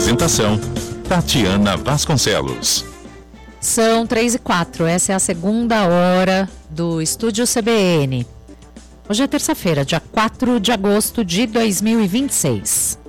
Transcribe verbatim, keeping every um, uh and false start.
Apresentação: Tatiana Vasconcelos. São três e quatro, essa é a segunda hora do Estúdio C B N. Hoje é terça-feira, dia quatro de agosto de dois mil e vinte e seis.